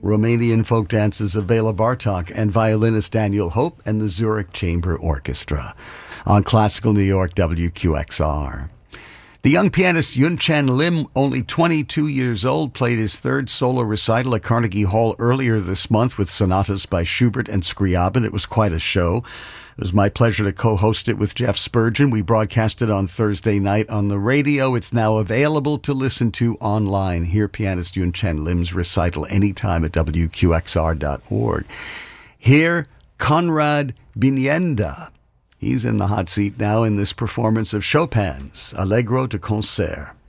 Romanian folk dances of Bela Bartok, and violinist Daniel Hope and the Zurich Chamber Orchestra. On Classical New York WQXR. The young pianist Yun Chen Lim, only 22 years old, played his third solo recital at Carnegie Hall earlier this month with sonatas by Schubert and Scriabin. It was quite a show. It was my pleasure to co-host it with Jeff Spurgeon. We broadcast it on Thursday night on the radio. It's now available to listen to online. Hear pianist Yun Chen Lim's recital anytime at WQXR.org. Hear Conrad Binienda. He's in the hot seat now in this performance of Chopin's Allegro de Concert.